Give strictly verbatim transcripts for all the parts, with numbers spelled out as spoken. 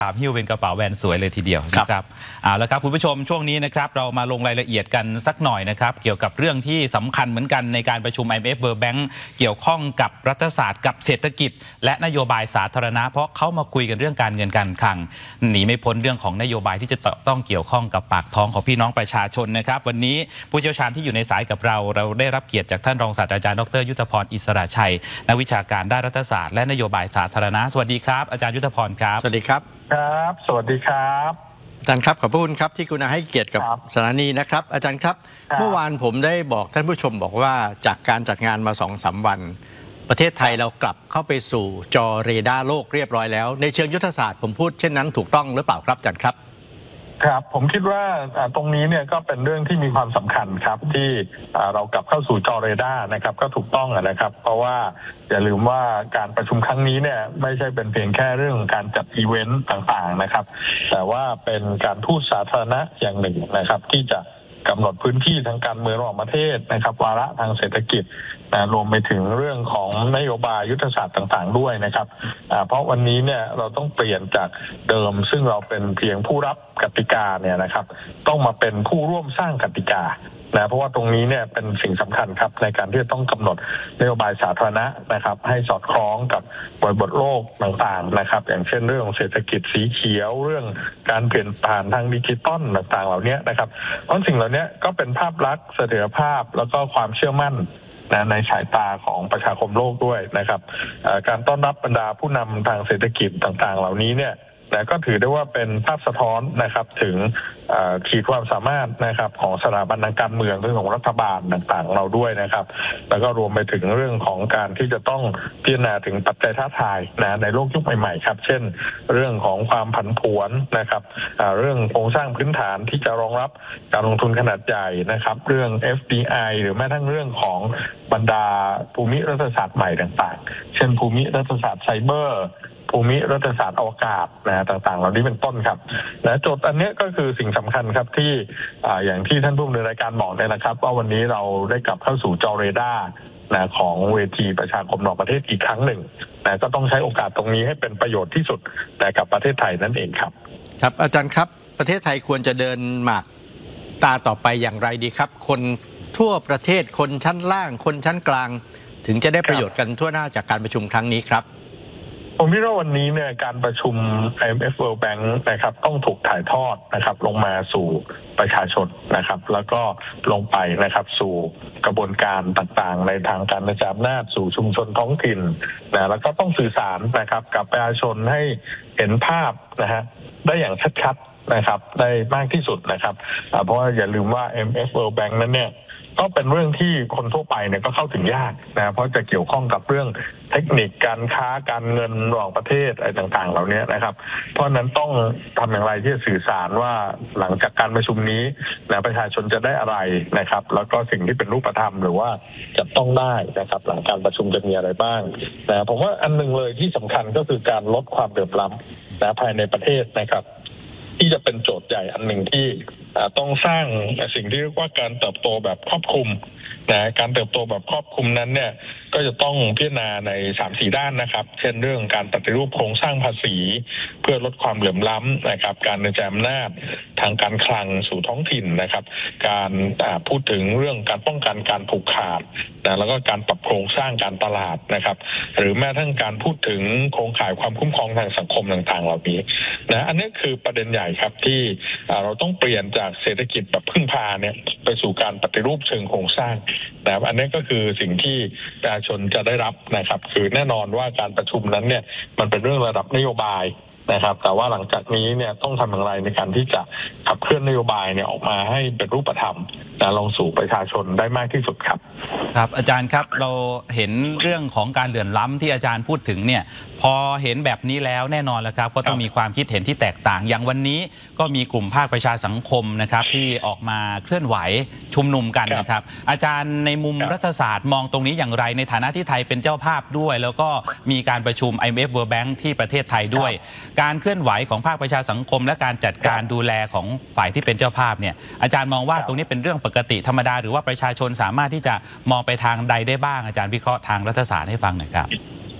หิ้วเป็นกระเป๋าแบรนด์สวยเลยทีเดียวนะครับเอาละครับคุณผู้ชมช่วงนี้นะครับเรามาลงรายละเอียดกันสักหน่อยนะครับเกี่ยวกับเรื่องที่สำคัญเหมือนกันในการประชุม ไอ เอ็ม เอฟ World Bank เกี่ยวข้องกับรัฐศาสตร์กับเศรษฐกิจและนโยบายสาธารณะเพราะเขามาคุยกันเรื่องการเงินการคลังหนีไม่พ้นเรื่องของนโยบายที่จะต้องเกี่ยวข้องกับปากท้องของพี่น้องประชาชนนะครับวันนี้ผู้เชี่ยวชาญที่อยู่ในสายกับเราเราได้รับเกียรติจากท่านรองศาสตราจารย์ดรยุทธพรอิสระชัยนักวิชาการด้านรัฐศาสตร์และนโยบายสาธารณะสวัสดีครับอาจารย์ยุทธพรครับสวัสดีครับครับสวัสดีครับอาจารย์ครับขอบพระคุณครับที่คุณาให้เกียรติกับสถานีนะครับอาจารย์ครับเมื่อวานผมได้บอกท่านผู้ชมบอกว่าจากการจัดงานมา สองสาม วันประเทศไทยเรากลับเข้าไปสู่จอเรดาร์โลกเรียบร้อยแล้วในเชิงยุทธศาสตร์ผมพูดเช่นนั้นถูกต้องหรือเปล่าครับอาจารย์ครับครับผมคิดว่าตรงนี้เนี่ยก็เป็นเรื่องที่มีความสำคัญครับที่เรากลับเข้าสู่จอเรดาร์นะครับก็ถูกต้องนะครับเพราะว่าอย่าลืมว่าการประชุมครั้งนี้เนี่ยไม่ใช่เป็นเพียงแค่เรื่องการจัดอีเวนต์ต่างๆนะครับแต่ว่าเป็นการทูตสาธารณะอย่างหนึ่งนะครับที่จะกำหนดพื้นที่ทางการเมืองระหว่างประเทศนะครับวาระทางเศรษฐกิจนะรวมไปถึงเรื่องของนโยบายยุทธศาสตร์ต่างๆด้วยนะครับเพราะวันนี้เนี่ยเราต้องเปลี่ยนจากเดิมซึ่งเราเป็นเพียงผู้รับกติกาเนี่ยนะครับต้องมาเป็นผู้ร่วมสร้างกติกานะเพราะว่าตรงนี้เนี่ยเป็นสิ่งสำคัญครับในการที่จะต้องกำหนดนโยบายสาธารณะนะครับให้สอดคล้องกับบริบทโลกต่างๆนะครับอย่างเช่นเรื่องเศรษฐกิจสีเขียวเรื่องการเปลี่ยนผ่านทางดิจิตอลต่างๆเหล่านี้นะครับเพราะสิ่งเหล่านี้ก็เป็นภาพลักษณ์เสถียรภาพแล้วก็ความเชื่อมั่นนะในสายตาของประชาคมโลกด้วยนะครับการต้อนรับบรรดาผู้นำทางเศรษฐกิจต่างๆเหล่านี้เนี่ยนะก็ถือได้ว่าเป็นภาพสะท้อนนะครับถึงขีดความสามารถนะครับของสถาบันทางการเมืองเรื่องของรัฐบาลต่างๆเราด้วยนะครับแล้วก็รวมไปถึงเรื่องของการที่จะต้องพิจารณาถึงปัจจัยท้าทายนะในโลกยุคใหม่ๆครับเช่นเรื่องของความผันผวนนะครับเรื่องโครงสร้างพื้นฐานที่จะรองรับการลงทุนขนาดใหญ่นะครับเรื่อง เอฟ ดี ไอ หรือแม้ทั้งเรื่องของบรรดาภูมิรัฐศาสตร์ใหม่ต่างๆเช่นภูมิรัฐศาสตร์ไซเบอร์ภูมิรัฐศาสตร์อวกาศนะต่างๆเหล่านี้เป็นต้นครับและโจทย์อันนี้ก็คือสิ่งสำคัญครับที่อย่างที่ท่านผู้ดำเนินรายการบอกเลยนะครับว่าวันนี้เราได้กลับเข้าสู่จอเรดาร์นะของเวทีประชาคมนอกประเทศอีกครั้งหนึ่งนะก็ต้องใช้โอกาสตรงนี้ให้เป็นประโยชน์ที่สุดนะกับประเทศไทยนั่นเองครับครับอาจารย์ครับประเทศไทยควรจะเดินหมากตาต่อไปอย่างไรดีครับคนทั่วประเทศคนชั้นล่างคนชั้นกลางถึงจะได้ประโยชน์กันทั่วหน้าจากการประชุมครั้งนี้ครับผมคิดว่าวันนี้เนี่ยการประชุม ไอ เอ็ม เอฟ World Bank นะครับต้องถูกถ่ายทอดนะครับลงมาสู่ประชาชนนะครับแล้วก็ลงไปนะครับสู่กระบวนการต่างๆในทางการกระจายอำนาจสู่ชุมชนท้องถิ่นนะแล้วก็ต้องสื่อสารนะครับกับประชาชนให้เห็นภาพนะฮะได้อย่างชัดๆนะครับได้มากที่สุดนะครับเพราะว่าอย่าลืมว่า ไอ เอ็ม เอฟ World Bank นั้นเนี่ยก็เป็นเรื่องที่คนทั่วไปเนี่ยก็เข้าถึงยากนะเพราะจะเกี่ยวข้องกับเรื่องเทคนิคการค้าการเงินระหว่างประเทศอะไรต่างๆเหล่านี้นะครับเพราะนั้นต้องทำอย่างไรที่จะสื่อสารว่าหลังจากการประชุมนี้นะประชาชนจะได้อะไรนะครับแล้วก็สิ่งที่เป็นรูปธรรมหรือว่าจะต้องได้นะครับหลังการประชุมจะมีอะไรบ้างนะผมว่าอันนึงเลยที่สำคัญก็คือการลดความเหลื่อมล้ำนะภายในประเทศนะครับที่จะเป็นโจทย์ใหญ่อันหนึ่งที่ต้องสร้างสิ่งที่เรียกว่าการเติบโตแบบครอบคลุมนะการเติบโตแบบครอบคลุมนั้นเนี่ยก็จะต้องพิจารณาใน สามสี่ ด้านนะครับเช่นเรื่องการปฏิรูปโครงสร้างภาษีเพื่อลดความเหลื่อมล้ำนะครับการกระจายอำนาจทางการคลังสู่ท้องถิ่นนะครับการพูดถึงเรื่องการป้องกันการผูกขาดนะแล้วก็การปรับโครงสร้างการตลาดนะครับหรือแม้ทั้งการพูดถึงโครงข่ายความคุ้มครองทางสังคมต่างๆเหล่านี้นะอันนี้คือประเด็นใหญ่ครับที่เราต้องเปลี่ยนจากเศรษฐกิจแบบพึ่งพาเนี่ยไปสู่การปฏิรูปเชิงโครงสร้างนะครับอันนี้ก็คือสิ่งที่ประชาชนจะได้รับนะครับคือแน่นอนว่าการประชุมนั้นเนี่ยมันเป็นเรื่องระดับนโยบายนะครับแต่ว่าหลังจากนี้เนี่ยต้องทำอย่างไรในการที่จะขับเคลื่อนนโยบายเนี่ยออกมาให้เป็นรูปธรรมลงสู่ประชาชนได้มากที่สุดครับครับอาจารย์ครับเราเห็นเรื่องของการเหลื่อมล้ำที่อาจารย์พูดถึงเนี่ยพอเห็นแบบนี้แล้วแน่นอนแล้วครับก็ต้องมีความคิดเห็นที่แตกต่างอย่างวันนี้ก็มีกลุ่มภาคประชาสังคมนะครับที่ออกมาเคลื่อนไหวชุมนุมกันนะครับอาจารย์ในมุมรัฐศาสตร์มองตรงนี้อย่างไรในฐานะที่ไทยเป็นเจ้าภาพด้วยแล้วก็มีการประชุม ไอ เอ็ม เอฟ World Bank ที่ประเทศไทยด้วยการเคลื่อนไหวของภาคประชาสังคมและการจัดการดูแลของฝ่ายที่เป็นเจ้าภาพเนี่ยอาจารย์มองว่าตรงนี้เป็นเรื่องปกติธรรมดาหรือว่าประชาชนสามารถที่จะมองไปทางใดได้บ้างอาจารย์วิเคราะห์ทางรัฐศาสตร์ให้ฟังหน่อยครับ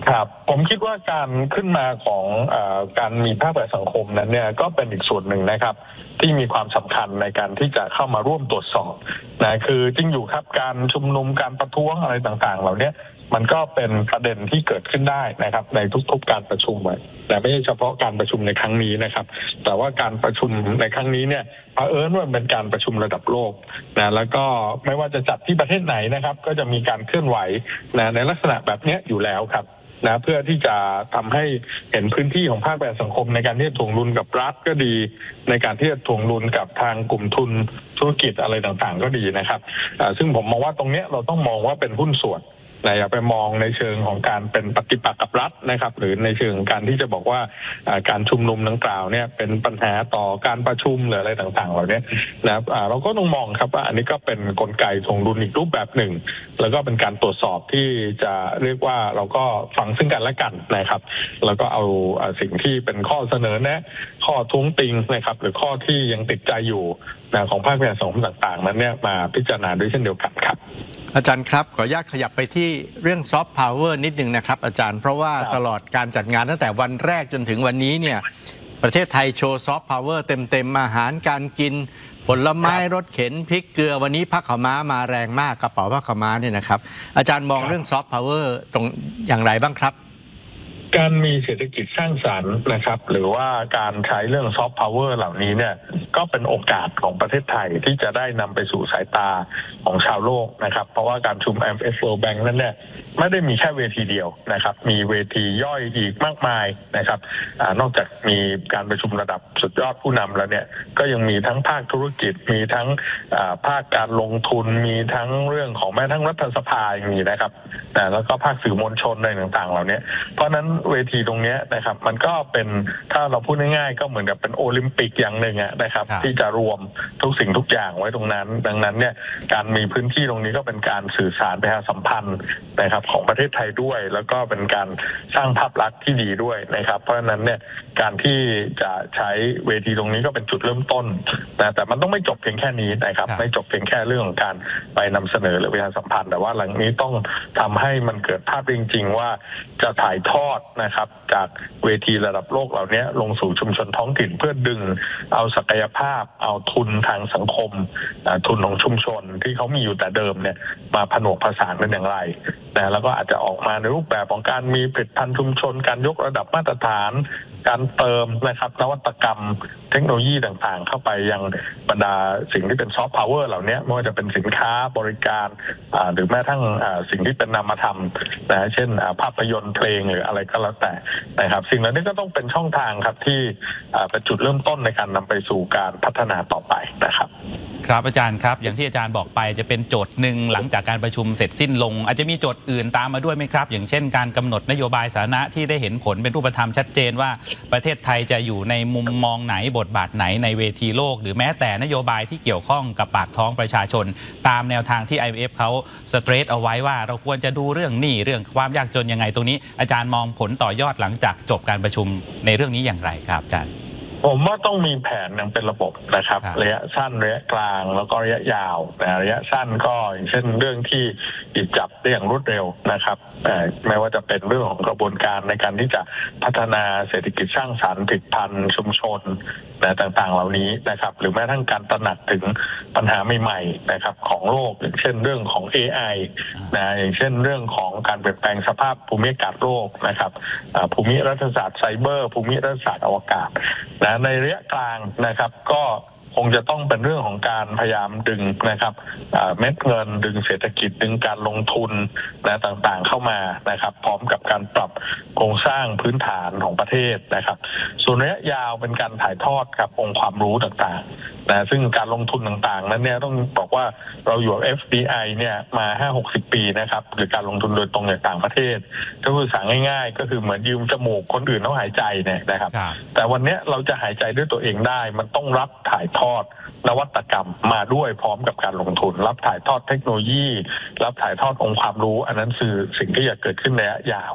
ครับผมคิดว่าการขึ้นมาของเอ่อการมีภาคประชาสังคมนั้นเนี่ยก็เป็นอีกส่วนหนึ่งนะครับที่มีความสำคัญในการที่จะเข้ามาร่วมตรวจสอบนะคือจริงอยู่ครับการชุมนุมการประท้วงอะไรต่างๆเหล่านี้มันก็เป็นประเด็นที่เกิดขึ้นได้นะครับในทุกๆการประชุมแต่ไม่ใช่เฉพาะการประชุมในครั้งนี้นะครับแต่ว่าการประชุมในครั้งนี้เนี่ยเผอิญว่าเป็นการประชุมระดับโลกนะแล้วก็ไม่ว่าจะจัดที่ประเทศไหนนะครับก็จะมีการเคลื่อนไหวนะในลักษณะแบบนี้อยู่แล้วครับนะเพื่อที่จะทำให้เห็นพื้นที่ของภาคประชาสังคมในการที่จะถ่วงดุลกับรัฐก็ดีในการที่จะถ่วงดุลกับทางกลุ่มทุนธุรกิจอะไรต่างๆก็ดีนะครับซึ่งผมมองว่าตรงนี้เราต้องมองว่าเป็นหุ้นส่วนนะอย่าไปมองในเชิงของการเป็นปฏิปักษ์กับรัฐนะครับหรือในเชิงการที่จะบอกว่าการชุมนุมดังกล่าวเนี่ยเป็นปัญหาต่อการประชุมหรืออะไรต่างๆเหล่านี้นะครับเราก็ต้องมองครับว่าอันนี้ก็เป็นกลไกถ่วงดุลอีกรูปแบบหนึ่งแล้วก็เป็นการตรวจสอบที่จะเรียกว่าเราก็ฟังซึ่งกันและกันนะครับแล้วก็เอาสิ่งที่เป็นข้อเสนอแนะข้อท้วงติงนะครับหรือข้อที่ยังติดใจอยู่นะของภาคประชาสังคมต่างๆนั้นเนี่ยมาพิจารณาด้วยเช่นเดียวกันครับอาจารย์ครับขออนุญาตขยับไปที่เรื่องซอฟต์พาวเวอร์นิดนึงนะครับอาจารย์เพราะว่าตลอดการจัดงานตั้งแต่วันแรกจนถึงวันนี้เนี่ยประเทศไทยโชว์ซอฟต์พาวเวอร์เต็มๆอาหารการกินผลไม้รถเข็นพริกเกลือวันนี้ผ้าขาวม้ามาแรงมากกระเป๋าผ้าขาวม้าเนี่ยนะครับอาจารย์มองเรื่องซอฟต์พาวเวอร์ตรงอย่างไรบ้างครับการมีเศรษฐกิจสร้างสรรค์นะครับหรือว่าการใช้เรื่องซอฟต์พาวเวอร์เหล่านี้เนี่ยก็เป็นโอกาสของประเทศไทยที่จะได้นำไปสู่สายตาของชาวโลกนะครับเพราะว่าการประชุม ไอ เอ็ม เอฟ World Bank นั้นเนี่ยไม่ได้มีแค่เวทีเดียวนะครับมีเวทีย่อยอีกมากมายนะครับอ่านอกจากมีการประชุมระดับสุดยอดผู้นำแล้วเนี่ยก็ยังมีทั้งภาคธุรกิจมีทั้งอ่าภาคการลงทุนมีทั้งเรื่องของแม้ทั้งรัฐสภาอย่างนี้นะครับแต่แล้วก็ภาคสื่อมวลชนอะไรต่างๆเหล่านี้เพราะนั้นเวทีตรงนี้นะครับมันก็เป็นถ้าเราพูดง่ายๆก็เหมือนกับเป็นโอลิมปิกอย่างหนึ่งนะครับที่จะรวมทุกสิ่งทุกอย่างไว้ตรงนั้นดังนั้นเนี่ยการมีพื้นที่ตรงนี้ก็เป็นการสื่อสารประชาสัมพันธ์นะครับของประเทศไทยด้วยแล้วก็เป็นการสร้างภาพลักษณ์ที่ดีด้วยนะครับเพราะฉะนั้นเนี่ยการที่จะใช้เวทีตรงนี้ก็เป็นจุดเริ่มต้นนะแต่มันต้องไม่จบเพียงแค่นี้นะครับไม่จบเพียงแค่เรื่องของการไปนำเสนอหรือประชาสัมพันธ์แต่ว่าหลังนี้ต้องทำให้มันเกิดภาพจริงๆว่าจะถ่ายทอดนะครับจากเวทีระดับโลกเหล่านี้ลงสู่ชุมชนท้องถิ่นเพื่อดึงเอาศักยภาพเอาทุนทางสังคมทุนของชุมชนที่เขามีอยู่แต่เดิมเนี่ยมาผนวกผสานกันอย่างไรนะแล้วก็อาจจะออกมาในรูปแบบของการมีผลิตภัณฑ์ชุมชนการยกระดับมาตรฐานการเติมนะครับนวัตกรรมเทคโนโลยีต่างๆเข้าไปยังบรรดาสิ่งที่เป็นซอฟต์พาวเวอร์เหล่านี้ไม่ว่าจะเป็นสินค้าบริการหรือแม้ทั้งสิ่งที่เป็นนามธรรมนะเช่นภาพยนตร์เพลงหรืออะไรก็แล้วแต่นะครับสิ่งเหล่านี้ก็ต้องเป็นช่องทางครับที่เป็นจุดเริ่มต้นในการนำไปสู่การพัฒนาต่อไปนะครับครับอาจารย์ครับอย่างที่อาจารย์บอกไปจะเป็นโจทย์หนึ่งหลังจากการประชุมเสร็จสิ้นลงอาจจะมีโจทย์อื่นตามมาด้วยไหมครับอย่างเช่นการกำหนดนโยบายสาธารณะที่ได้เห็นผลเป็นรูปธรรมชัดเจนว่าประเทศไทยจะอยู่ในมุมมองไหนบทบาทไหนในเวทีโลกหรือแม้แต่นโยบายที่เกี่ยวข้องกับปากท้องประชาชนตามแนวทางที่ ไอ เอ็ม เอฟ เขาสเตรทเอาไว้ว่าเราควรจะดูเรื่องหนี้เรื่องความยากจนยังไงตรงนี้อาจารย์มองผลต่อยอดหลังจากจบการประชุมในเรื่องนี้อย่างไรครับอาจารย์ผมว่าต้องมีแผนอย่างเป็นระบบนะครับระยะสั้นระยะกลางแล้วก็ระยะยาวนะระยะสั้นก็อย่างเช่นเรื่องที่หยิบจับได้อย่างรวดเร็วนะครับไม่ว่าจะเป็นเรื่องของกระบวนการในการที่จะพัฒนาเศรษฐกิจสร้างสรรค์ผลิตภัณฑ์ชุมชนนะต่างๆเหล่านี้นะครับหรือแม้ทั้งการตระหนักถึงปัญหาใหม่ๆนะครับของโลกอย่างเช่นเรื่องของ เอ ไอ นะอย่างเช่นเรื่องของการเปลี่ยนแปลงสภาพภูมิอากาศโลกนะครับภูมิรัฐศาสตร์ไซเบอร์ภูมิรัฐศาสตร์อวกาศนะในระยะกลางนะครับก็คงจะต้องเป็นเรื่องของการพยายามดึงนะครับเม็ดเงินดึงเศรษฐกิจดึงการลงทุนนะต่างๆเข้ามานะครับพร้อมกับการปรับโครงสร้างพื้นฐานของประเทศนะครับส่วนระยะยาวเป็นการถ่ายทอดกับองค์ความรู้ต่างๆนะซึ่งการลงทุนต่างๆนั้นเนี่ยต้องบอกว่าเราอยู่กับ เอฟ ดี ไอ เนี่ยมา ห้าหกสิบ ปีนะครับหรือการลงทุนโดยตรงจากต่างประเทศก็คือสั่งง่ายๆก็คือเหมือนยืมจมูกคนอื่นเขาหายใจเนี่ยนะครับแต่วันนี้เราจะหายใจด้วยตัวเองได้มันต้องรับถ่ายทอดนวัตกรรมมาด้วยพร้อมกับการลงทุนรับถ่ายทอดเทคโนโลยีรับถ่ายทอดองค์ความรู้อันนั้นคือสิ่งที่จะเกิดขึ้นในระยะยาว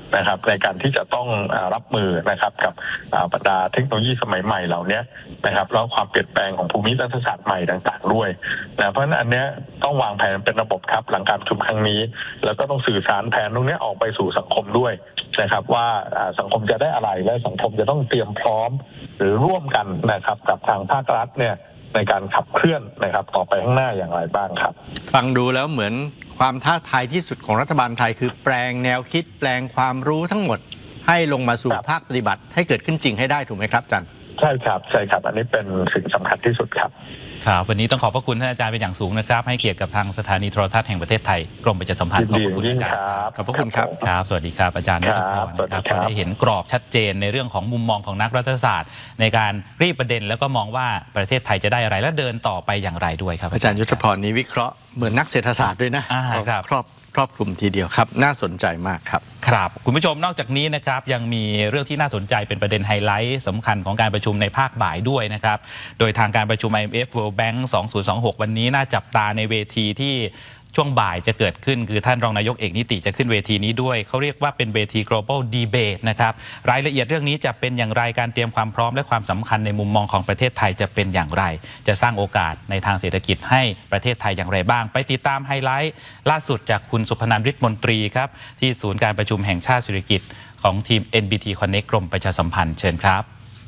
นะครับในการที่จะต้องรับมือนะครับกับบรรดาเทคโนโลยีสมัยใหม่เหล่านี้นะครับแล้วความเปลี่ยนแปลงของภูมิรัฐศาสตร์ใหม่ต่างๆด้วยนะเพราะฉะนั้นอันนี้ต้องวางแผนเป็นระบบครับหลังการประชุมครั้งนี้แล้วก็ต้องสื่อสารแผนตรงนี้ออกไปสู่สังคมด้วยนะครับว่าสังคมจะได้อะไรและสังคมจะต้องเตรียมพร้อมหรือร่วมกันนะครับกับทางภาครัฐเนี่ยในการขับเคลื่อนนะครับต่อไปข้างหน้าอย่างไรบ้างครับฟังดูแล้วเหมือนความท้าทายที่สุดของรัฐบาลไทยคือแปลงแนวคิดแปลงความรู้ทั้งหมดให้ลงมาสู่ภาคปฏิบัติให้เกิดขึ้นจริงให้ได้ถูกไหมครับอาจารย์ใช่ครับใช่ครับอันนี้เป็นสิ่งสำคัญที่สุดครับครับวันนี้ต้องขอบพระคุณท่านอาจารย์เป็นอย่างสูงนะครับให้เกียรติกับทางสถานีโทรทัศน์แห่งประเทศไทยกรมประชาสัมพันธ์ขอบคุณอาจารย์ขอบพระคุณครับครับสวัสดีครับอาจารย์นัทพรนะครับก็ได้เห็นกรอบชัดเจนในเรื่องของมุมมองของนักรัฐศาสตร์ในการรีบประเด็นแล้วก็มองว่าประเทศไทยจะได้อะไรและเดินต่อไปอย่างไรด้วยครับอาจารย์ยุทธพรนี้วิเคราะห์เหมือนนักเศรษฐศาสตร์ด้วยนะครอบครอบคลุมทีเดียวครับน่าสนใจมากครับครับคุณผู้ชมนอกจากนี้นะครับยังมีเรื่องที่น่าสนใจเป็นประเด็นไฮไลท์สำคัญของการประชุมในภาคบ่ายด้วยนะครับโดยทางการประชุม ไอ เอ็ม เอฟ World Bank สองพันยี่สิบหกวันนี้น่าจับตาในเวทีที่ช่วงบ่ายจะเกิดขึ้นคือท่านรองนายกเอกนิติจะขึ้นเวทีนี้ด้วยเขาเรียกว่าเป็นเวที global debate นะครับรายละเอียดเรื่องนี้จะเป็นอย่างไรการเตรียมความพร้อมและความสำคัญในมุมมองของประเทศไทยจะเป็นอย่างไรจะสร้างโอกาสในทางเศรษฐกิจให้ประเทศไทยอย่างไรบ้างไปติดตามไฮไลท์ล่าสุดจากคุณสุพนันท์ ฤทธิ์มนตรีครับที่ศูนย์การประชุมแห่งชาติเศรษฐกิจของทีม เอ็น บี ที Connect กรมประชาสัมพันธ์เชิญครับ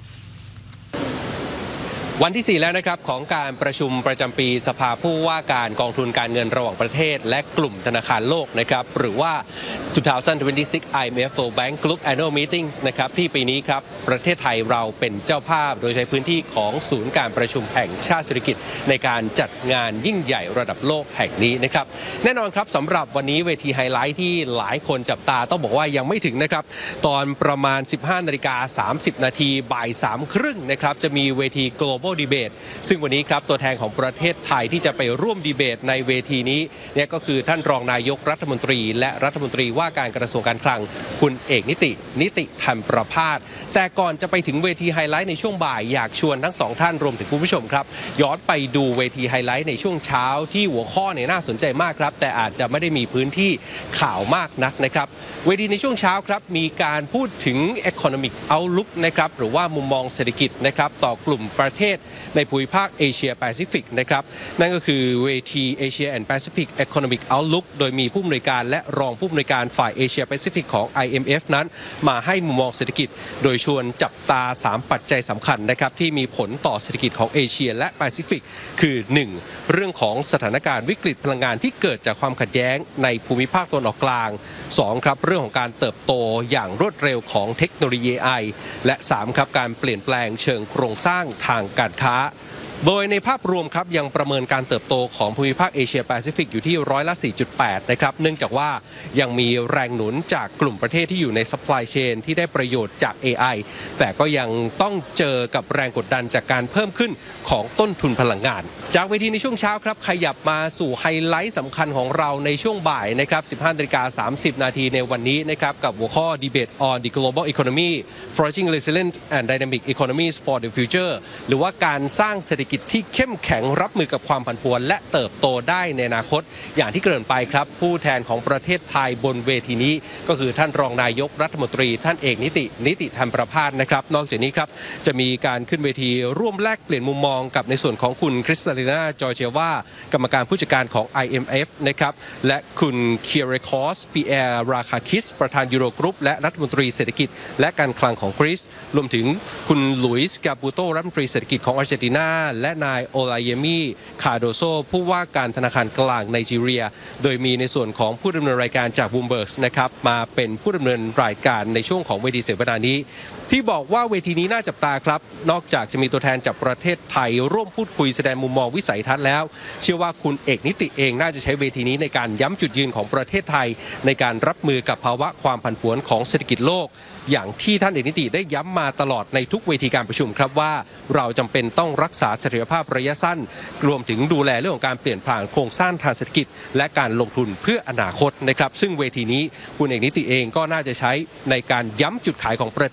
วันที่สี่แล้วนะครับของการประชุมประจำปีสภาผู้ว่าการกองทุนการเงินระหว่างประเทศและกลุ่มธนาคารโลกนะครับหรือว่า สองพันยี่สิบหก ไอ เอ็ม เอฟ World Bank Group Annual Meetings นะครับที่ปีนี้ครับประเทศไทยเราเป็นเจ้าภาพโดยใช้พื้นที่ของศูนย์การประชุมแห่งชาติเศรษฐกิจในการจัดงานยิ่งใหญ่ระดับโลกแห่งนี้นะครับแน่นอนครับสำหรับวันนี้เวทีไฮไลท์ที่หลายคนจับตาต้องบอกว่ายังไม่ถึงนะครับตอนประมาณ สิบห้านาฬิกาสามสิบนาทีบ่ายสามครึ่งนะครับจะมีเวที Global Debateซึ่งวันนี้ครับตัวแทนของประเทศไทยที่จะไปร่วมดีเบตในเวทีนี้เนี่ยก็คือท่านรองนายกรัฐมนตรีและรัฐมนตรีว่าการกระทรวงการคลังคุณเอกนิตินิติธรรมประภาสแต่ก่อนจะไปถึงเวทีไฮไลท์ในช่วงบ่ายอยากชวนทั้งสองท่านรวมถึงคุณผู้ชมครับย้อนไปดูเวทีไฮไลท์ในช่วงเช้าที่หัวข้อเนี่ยน่าสนใจมากครับแต่อาจจะไม่ได้มีพื้นที่ข่าวมากนักนะครับเวทีในช่วงเช้าครับมีการพูดถึง Economic Outlook นะครับหรือว่ามุมมองเศรษฐกิจนะครับต่อกลุ่มประเทศในภูมิภาคเอเชียแปซิฟิกนะครับนั่นก็คือเวที Asia and Pacific Economic Outlook โดยมีผู้อำนวยการและรองผู้อำนวยการฝ่ายเอเชียแปซิฟิกของ ไอ เอ็ม เอฟ นั้นมาให้มุมมองเศรษฐกิจโดยชวนจับตาสามปัจจัยสำคัญนะครับที่มีผลต่อเศรษฐกิจของเอเชียและแปซิฟิกคือหนึ่งเรื่องของสถานการณ์วิกฤตพลังงานที่เกิดจากความขัดแย้งในภูมิภาคตะวันออกกลางสองครับเรื่องของการเติบโตอย่างรวดเร็วของเทคโนโลยี เอ ไอ และสามครับการเปลี่ยนแปลงเชิงโครงสร้างทางการค้าโดยในภาพรวมครับยังประเมินการเติบโตของภูมิภาคเอเชียแปซิฟิกอยู่ที่ร้อยละ สี่จุดแปด นะครับเนื่องจากว่ายังมีแรงหนุนจากกลุ่มประเทศที่อยู่ใน supply chain ที่ได้ประโยชน์จาก เอ ไอ แต่ก็ยังต้องเจอกับแรงกดดันจากการเพิ่มขึ้นของต้นทุนพลังงานจากเวทีในช่วงเช้าครับขยับมาสู่ไฮไลท์สำคัญของเราในช่วงบ่ายนะครับ สิบห้านาฬิกาสามสิบนาทีในวันนี้นะครับกับหัวข้อ Debate on the Global Economy Forging Resilient and Dynamic Economies for the Future หรือว่าการสร้างเศรษฐกิจที่เข้มแข็งรับมือกับความผันผวนและเติบโตได้ในอนาคตอย่างที่เกริ่นไปครับผู้แทนของประเทศไทยบนเวทีนี้ก็คือท่านรองนายกรัฐมนตรีท่านเอกนิตินิติธรรมประภาสนะครับนอกจากนี้ครับจะมีการขึ้นเวทีร่วมแลกเปลี่ยนมุมมองกับในส่วนของคุณคริสตาลินาจอร์เจวากรรมการผู้จัดการของ ไอ เอ็ม เอฟ นะครับและคุณเคียร์คอสปีแอร์ราคาคิสประธานยูโรกรุ๊ปและรัฐมนตรีเศรษฐกิจและการคลังของกรีซรวมถึงคุณลุยส์กาปูโตรัฐมนตรีเศรษฐกิจของอาร์เจนตินาและนายโอลาเยมีคาโดโซผู้ว่าการธนาคารกลางไนจีเรียโดยมีในส่วนของผู้ดำเนินรายการจากบูมเบิร์กนะครับมาเป็นผู้ดำเนินรายการในช่วงของเวทีเสวนานี้ที่บอกว่าเวทีนี้น่าจับตาครับนอกจากจะมีตัวแทนจากประเทศไทยร่วมพูดคุยแสดงมุมมองวิสัยทัศน์แล้วเชื่อว่าคุณเอกนิติเองน่าจะใช้เวทีนี้ในการย้ำจุดยืนของประเทศไทยในการรับมือกับภาวะความผันผวนของเศรษฐกิจโลกอย่างที่ท่านเอกนิติได้ย้ำมาตลอดในทุกเวทีการประชุมครับว่าเราจำเป็นต้องรักษาเสถียรภาพระยะสั้นรวมถึงดูแลเรื่องของการเปลี่ยนผ่านโครงสร้างทางเศรษฐกิจและการลงทุนเพื่ออนาคตนะครับซึ่งเวทีนี้คุณเอกนิติเองก็น่าจะใช้ในการย้ำจุดขายของประเทศไทย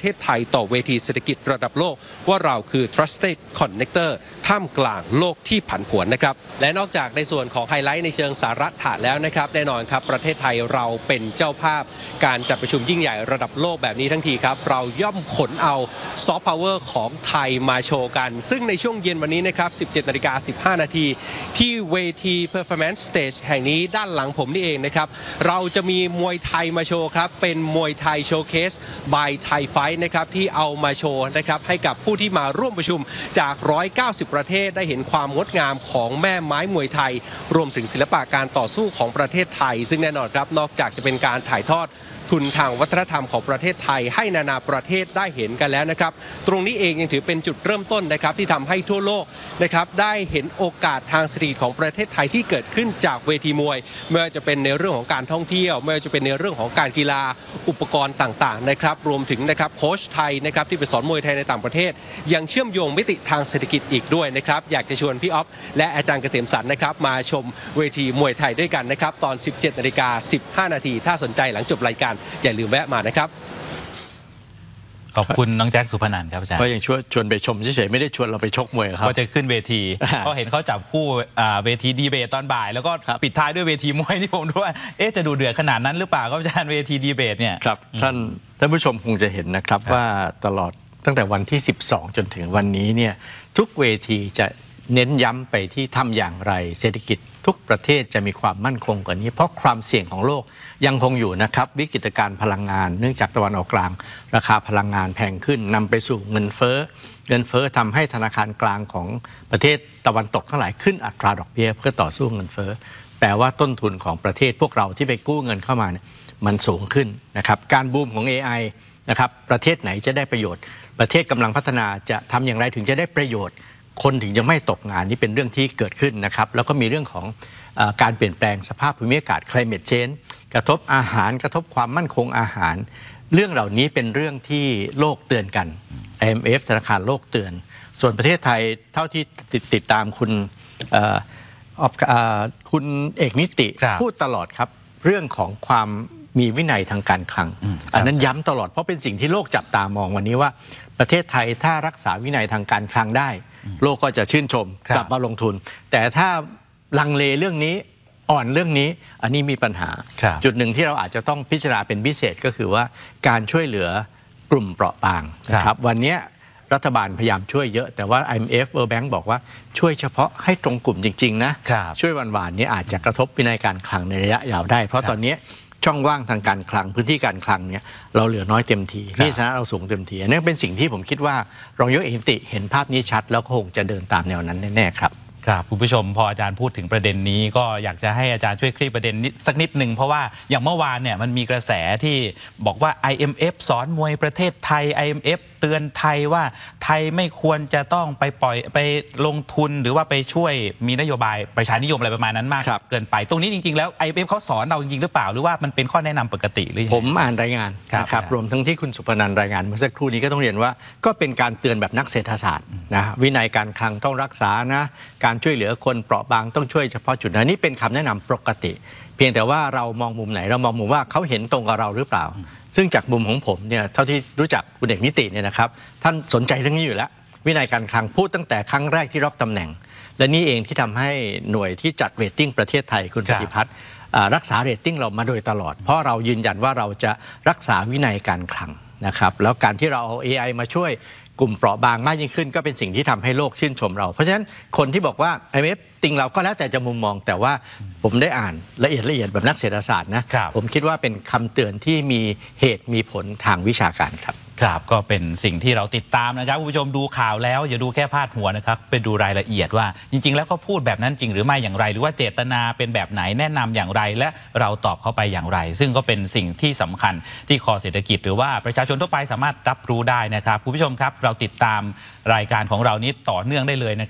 ต่อเวทีเศรษฐกิจระดับโลกว่าเราคือ trusted connector ท่ามกลางโลกที่ผันผวนนะครับและนอกจากในส่วนของไฮไลท์ในเชิงสาระฐานแล้วนะครับแน่นอนครับประเทศไทยเราเป็นเจ้าภาพการจัดประชุมยิ่งใหญ่ระดับโลกแบบนี้ทั้งทีครับเราย่อมขนเอาซอฟต์พาวเวอร์ของไทยมาโชว์กันซึ่งในช่วงเย็นวันนี้นะครับ สิบเจ็ดนาฬิกาสิบห้านาทีที่เวที Performance Stage แห่งนี้ด้านหลังผมนี่เองนะครับเราจะมีมวยไทยมาโชว์ครับเป็นมวยไทยโชว์เคส by Thai Fight นะครับที่เอามาโชว์นะครับให้กับผู้ที่มาร่วมประชุมจากหนึ่งร้อยเก้าสิบประเทศได้เห็นความงดงามของแม่ไม้มวยไทยรวมถึงศิลปะการต่อสู้ของประเทศไทยซึ่งแน่นอนครับนอกจากจะเป็นการถ่ายทอดทุนทางวัฒนธรรมของประเทศไทยให้นานาประเทศได้เห็นกันแล้วนะครับตรงนี้เองยังถือเป็นจุดเริ่มต้นนะครับที่ทำให้ทั่วโลกนะครับได้เห็นโอกาสทางเศรษฐกิจของประเทศไทยที่เกิดขึ้นจากเวทีมวยไม่ว่าจะเป็นในเรื่องของการท่องเที่ยวไม่ว่าจะเป็นในเรื่องของการกีฬาอุปกรณ์ต่างๆนะครับรวมถึงนะครับโค้ชไทยนะครับที่ไปสอนมวยไทยในต่างประเทศยังเชื่อมโยงมิติทางเศรษฐกิจอีกด้วยนะครับอยากจะชวนพี่อ๊อฟและอาจารย์เกษมสรรนะครับมาชมเวทีมวยไทยด้วยกันนะครับตอน สิบเจ็ดนาฬิกาสิบห้านาทีถ้าสนใจหลังจบรายการอย่าลืมแวะมานะครับขอบคุณน้องแจ็คสุพนันท์ครับอาจารย์ก็ยังชวนชวนไปชมเฉยๆไม่ได้ชวนเราไปชกมวยครับก็จะขึ้นเวทีก็เห็นเขาจับคู่เวทีดีเบตตอนบ่ายแล้วก็ปิดท้ายด้วยเวทีมวยที่ผมด้วยเอ๊ะจะดูเดือดขนาดนั้นหรือเปล่าครับอาจารย์เวทีดีเบตเนี่ยครับท่านท่านผู้ชมคงจะเห็นนะครับว่าตลอดตั้งแต่วันที่สิบสองจนถึงวันนี้เนี่ยทุกเวทีจะเน้นย้ำไปที่ทำอย่างไรเศรษฐกิจทุกประเทศจะมีความมั่นคงกว่านี้เพราะความเสี่ยงของโลกยังคงอยู่นะครับวิกฤตการณ์พลังงานเนื่องจากตะวันออกกลางราคาพลังงานแพงขึ้นนำไปสู่เงินเฟ้อเงินเฟ้อทำให้ธนาคารกลางของประเทศตะวันตกทั้งหลายขึ้นอัตราดอกเบี้ยเพื่อต่อสู้เงินเฟ้อแต่ว่าต้นทุนของประเทศพวกเราที่ไปกู้เงินเข้ามาเนี่ยมันสูงขึ้นนะครับการบูมของ เอ ไอ นะครับประเทศไหนจะได้ประโยชน์ประเทศกำลังพัฒนาจะทำอย่างไรถึงจะได้ประโยชน์คนถึงจะไม่ตกงานนี่เป็นเรื่องที่เกิดขึ้นนะครับแล้วก็มีเรื่องของเอ่อการเปลี่ยนแปลงสภาพภูมิอากาศ climate change กระทบอาหารกระทบความมั่นคงอาหารเรื่องเหล่านี้เป็นเรื่องที่โลกเตือนกัน ไอ เอ็ม เอฟ ธนาคารโลกเตือนส่วนประเทศไทยเท่าที่ติดติดตามคุณเอ่อเอ่อคุณเอกนิติพูดตลอดครับเรื่องของความมีวินัยทางการคลังอันนั้นย้ำตลอดเพราะเป็นสิ่งที่โลกจับตามองวันนี้ว่าประเทศไทยถ้ารักษาวินัยทางการคลังได้โลกก็จะชื่นชมกลับมาลงทุนแต่ถ้าลังเลเรื่องนี้อ่อนเรื่องนี้อันนี้มีปัญหาจุดหนึ่งที่เราอาจจะต้องพิจารณาเป็นพิเศษก็คือว่าการช่วยเหลือกลุ่มเปราะบางนะครับวันนี้รัฐบาลพยายามช่วยเยอะแต่ว่า ไอ เอ็ม เอฟ World Bank บอกว่าช่วยเฉพาะให้ตรงกลุ่มจริงๆนะช่วยหวานๆนี้อาจจะกระทบวินัยการคลังในระยะยาวได้เพราะตอนนี้ช่องว่างทางการคลังพื้นที่การคลังเนี่ยเราเหลือน้อยเต็มทีหนี้สาธารณะเราสูงเต็มทีอันนี้เป็นสิ่งที่ผมคิดว่ารองยกเอกนิติเห็นภาพนี้ชัดแล้วคงจะเดินตามแนวนั้นแน่ๆครับครับคุณผู้ชมพออาจารย์พูดถึงประเด็นนี้ก็อยากจะให้อาจารย์ช่วยคลี่ประเด็นนี้สักนิดหนึ่งเพราะว่าอย่างเมื่อวานเนี่ยมันมีกระแสที่บอกว่า ไอ เอ็ม เอฟ สอนมวยประเทศไทย ไอ เอ็ม เอฟ เตือนไทยว่าไทยไม่ควรจะต้องไปปล่อยไปลงทุนหรือว่าไปช่วยมีนโยบายประชานิยมอะไรประมาณนั้นมากเกินไปตรงนี้จริงๆแล้ว ไอ เอ็ม เอฟ เขาสอนเราจริงหรือเปล่าหรือว่ามันเป็นข้อแนะนำปกติหรือผมอ่านรายงานนะครับรวมทั้งที่คุณสุพนันท์รายงานเมื่อสักครู่นี้ก็ต้องเรียนว่าก็เป็นการเตือนแบบนักเศรษฐศาสตร์นะวินัยการคลังต้องรักษานะการช่วยเหลือคนเปราะบางต้องช่วยเฉพาะจุดนั้นนี่เป็นคำแนะนำปกติเพียงแต่ว่าเรามองมุมไหนเรามองมุมว่าเขาเห็นตรงกับเราหรือเปล่าซึ่งจากมุมของผมเนี่ยเท่าที่รู้จักคุณเอกนิติเนี่ยนะครับท่านสนใจเรื่องนี้อยู่แล้ววินัยการคลังพูดตั้งแต่ครั้งแรกที่รับตำแหน่งและนี่เองที่ทำให้หน่วยที่จัดเรตติ้งประเทศไทยคุณปฏิพัฒน์รักษาเรตติ้งเรามาโดยตลอดเพราะเรายืนยันว่าเราจะรักษาวินัยการคลังนะครับแล้วการที่เราเอา เอ ไอ มาช่วยกลุ่มเปราะบางมากยิ่งขึ้นก็เป็นสิ่งที่ทำให้โลกชื่นชมเราเพราะฉะนั้นคนที่บอกว่า ไอ เอ็ม เอฟ ติงเราก็แล้วแต่จะมุมมองแต่ว่าผมได้อ่านละเอียดละเอียดแบบนักเศรษฐศาสตร์นะผมคิดว่าเป็นคำเตือนที่มีเหตุมีผลทางวิชาการครับครับก็เป็นสิ่งที่เราติดตามนะครับคุณผู้ชมดูข่าวแล้วอย่าดูแค่พาดหัวนะครับไปดูรายละเอียดว่าจริงๆแล้วเขาพูดแบบนั้นจริงหรือไม่อย่างไรหรือว่าเจตนาเป็นแบบไหนแนะนำอย่างไรและเราตอบเข้าไปอย่างไร ซึ่งก็เป็นสิ่งที่สำคัญที่คอเศรษฐกิจหรือว่าประชาชนทั่วไปสามารถรับรู้ได้นะครับคุณผู้ชมครับเราติดตามรายการของเรานี้ต่อเนื่องได้เลยนะครับ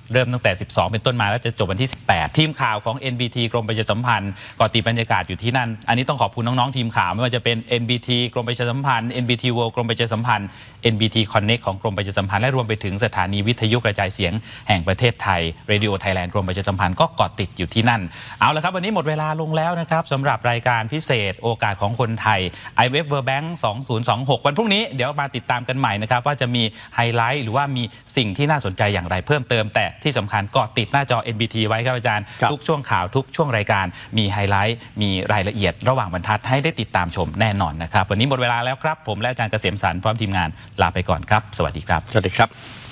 เริ่มตั้งแต่สิบสองเป็นต้นมาแล้วจะจบวันที่สิบแปดทีมข่าวของ เอ็น บี ที กรมประชาสัมพันธ์เกาะติดบรรยากาศอยู่ที่นั่นอันนี้ต้องขอบคุณน้องๆทีมข่าวไม่ว่าจะเป็น เอ็น บี ที กรมประชาสัมพันธ์ เอ็น บี ที World กรมประชาสัมพันธ์ เอ็น บี ที Connect ของกรมประชาสัมพันธ์และรวมไปถึงสถานีวิทยุกระจายเสียงแห่งประเทศไทย Radio Thailand กรมประชาสัมพันธ์ก็เกาะติดอยู่ที่นั่นเอาละครับวันนี้หมดเวลาลงแล้วนะครับสำหรับรายการพิเศษโอกาสของคนไทย ไอ เอฟ World Bank สองพันยี่สิบหกวันพรุ่งนี้เดี๋ยวมาติดตามกันใหม่นะครับว่าจะมีไฮไลท์หรือว่ามีสิ่งที่น่าสนใจอย่างไรเพิ่มเติมแต่ที่สำคัญเกาะติดหน้าจอ เอ็น บี ที ไว้ครับอาจารย์ทุกช่วงข่าวทุกช่วงรายการมีไฮไลท์มีรายละเอียดระหว่างบรรทัดให้ได้ติดตามชมแน่นอนนะครับวันนี้หมดเวลาแล้วครับผมและอาจารย์เกษมสรรพร้อมทีมงานลาไปก่อนครับสวัสดีครับสวัสดีครับ